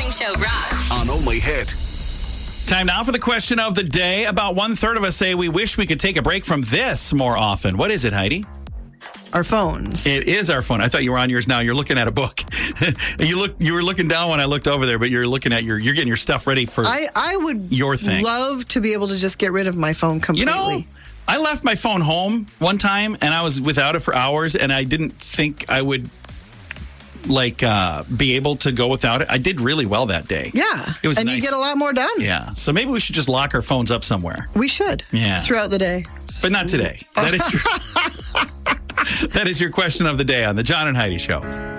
Morning Show rocks. On Only Hit. Time now for the question of the day. About 1/3 of us say we wish we could take a break from this more often. What is it, Heidi? Our phones. It is our phone. I thought you were on yours now. You're looking at a book. You were looking down when I looked over there, but you're looking at you're getting your stuff ready for I would your thing. Love to be able to just get rid of my phone completely. You know, I left my phone home one time and I was without it for hours and I didn't think I would be able to go without it. I did really well that day. Yeah. It was and nice. You get a lot more done. Yeah. So maybe we should just lock our phones up somewhere. We should. Yeah. Throughout the day. But not today. That is your question of the day on the John and Heidi Show.